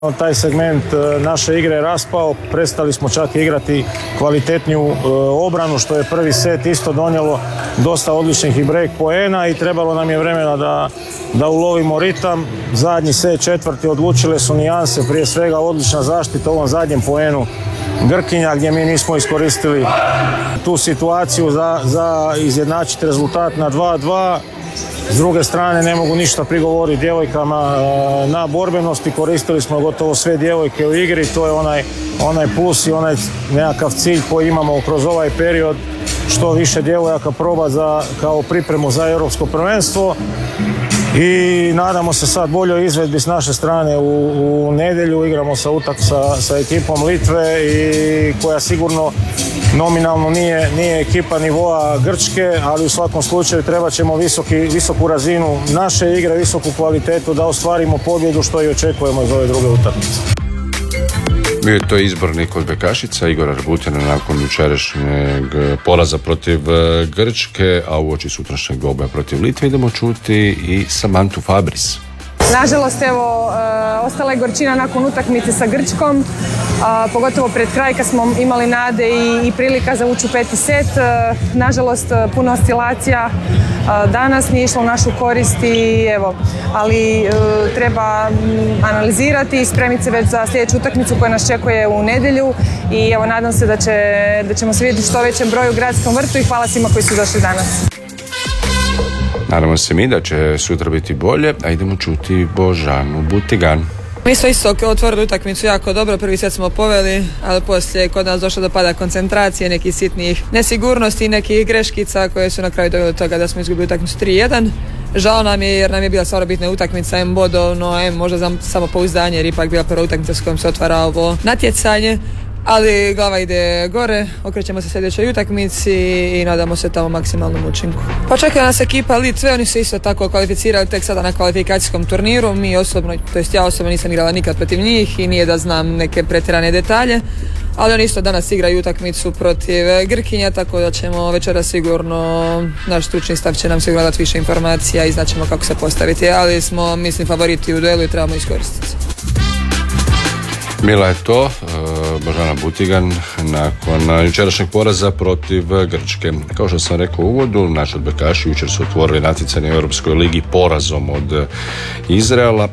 Taj segment naše igre je raspao, prestali smo čak igrati kvalitetniju obranu, što je prvi set isto donijelo dosta odličnih i break poena i trebalo nam je vremena da ulovimo ritam. Zadnji set, četvrti, odlučile su nijanse, prije svega odlična zaštita u ovom zadnjem poenu Grkinja gdje mi nismo iskoristili tu situaciju za izjednačiti rezultat na 2-2. S druge strane ne mogu ništa prigovoriti djevojkama na borbenosti, koristili smo gotovo sve djevojke u igri, to je onaj plus i onaj nekakav cilj koji imamo kroz ovaj period, što više djevojaka proba kao pripremu za europsko prvenstvo. I nadamo se sad boljoj izvedbi s naše strane u nedjelju. Igramo sa ekipom Litve i koja sigurno nominalno nije ekipa nivoa Grčke, ali u svakom slučaju trebat ćemo visoku razinu naše igre, visoku kvalitetu da ostvarimo pobjedu, što i očekujemo iz ove druge utakmice. Bio je to izbornik odbojkašica Igora Arbutina nakon jučerašnjeg poraza protiv Grčke, a uoči sutrašnjeg dvoboja protiv Litve idemo čuti i Samantu Fabris. Nažalost, evo, ostala je gorčina nakon utakmice sa Grčkom, pogotovo pred kraj kad smo imali nade i prilika za ući u peti set. Nažalost, puno oscilacija danas nije išlo u našu korist ali treba analizirati i spremiti se već za sljedeću utakmicu koja nas čekuje u nedjelju i evo, nadam se da ćemo se vidjeti što većem broju u Gradskom vrtu i hvala svima koji su došli danas. Nadamo se mi da će sutra biti bolje, a idemo čuti Božanu Butigan. Mi smo isto otvorili utakmicu jako dobro, prvi set smo poveli, ali poslije kod nas došlo do pada koncentracije, nekih sitnih nesigurnosti i nekih greškica koje su na kraju doveli do toga da smo izgubili utakmicu 3-1. Žao nam je jer nam je bila stvarno bitna utakmica, M bodovno, možda za samopouzdanje jer ipak bila prva utakmica s kojom se otvara ovo natjecanje. Ali glava ide gore, okrećemo se sljedećoj utakmici i nadamo se tamo maksimalnom učinku. Počekaj nas ekipa Litve, oni su isto tako kvalificirali tek sada na kvalifikacijskom turniru. Mi osobno, to jest ja osobno nisam igrala nikad protiv njih i nije da znam neke pretjerane detalje. Ali oni isto danas igraju utakmicu protiv Grkinja, tako da ćemo večera sigurno, naš stručni stav će nam sigurno dati više informacija i znaćemo kako se postaviti. Ali smo, mislim, favoriti u duelu i trebamo iskoristiti. Bila je to Božana Butigan nakon jučerašnjeg poraza protiv Grčke. Kao što sam rekao u uvodu, naši odbojkaši jučer su otvorili natjecanje u Europskoj ligi porazom od Izraela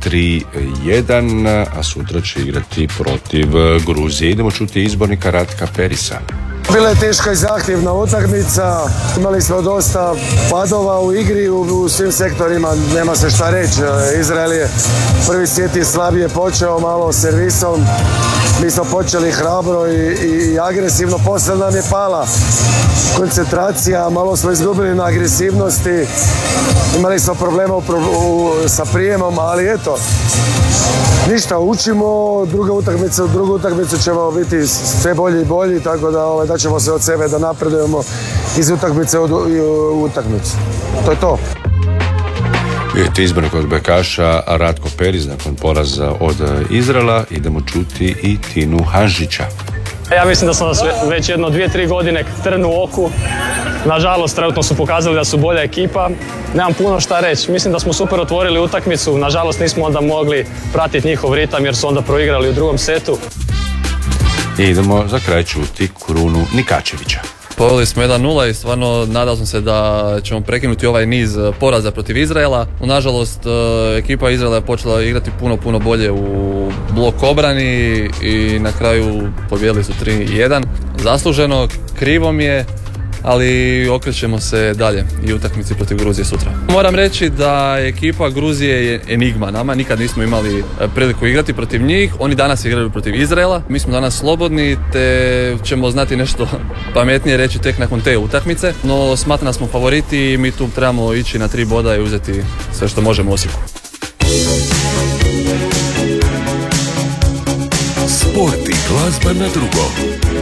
3-1, a sutra će igrati protiv Gruzije. Idemo čuti izbornika Ratka Perisa. Bila je teška i zahtjevna utakmica, imali smo dosta padova u igri u svim sektorima, nema se šta reći. Izrael je prvi set je slabije počeo, malo servisom, mi smo počeli hrabro i agresivno, poslije nam je pala koncentracija, malo smo izgubili na agresivnosti, imali smo problema sa prijemom, ali eto, ništa, učimo, drugu utakmicu ćemo biti sve bolji i bolji, tako da ćemo se od sebe da napredujemo iz utakmice u utakmicu. To je to. Bio je to izbornik odbojkaša Ratko Periz nakon poraza od Izraela. Idemo čuti i Tinu Hanžića. Ja mislim da sam već jedno 2-3 godine trn u oku. Nažalost, trenutno su pokazali da su bolja ekipa. Nemam puno šta reći. Mislim da smo super otvorili utakmicu. Nažalost, nismo onda mogli pratiti njihov ritam jer su onda proigrali u drugom setu. I idemo za kraj čuti Krunu Nikačevića. Poveli smo 1-0 i stvarno nadao sam se da ćemo prekinuti ovaj niz poraza protiv Izraela. Nažalost, ekipa Izraela je počela igrati puno bolje u blok obrani i na kraju pobijedili su 3-1. Zasluženo, krivo mi je, ali okrećemo se dalje i utakmici protiv Gruzije sutra. Moram reći da ekipa Gruzije je enigma. Nama nikad nismo imali priliku igrati protiv njih. Oni danas igraju protiv Izraela. Mi smo danas slobodni te ćemo znati nešto pametnije reći tek nakon te utakmice. No smatram da smo favoriti i mi tu trebamo ići na 3 boda i uzeti sve što možemo u Osijeku. Sport i glazba na drugom.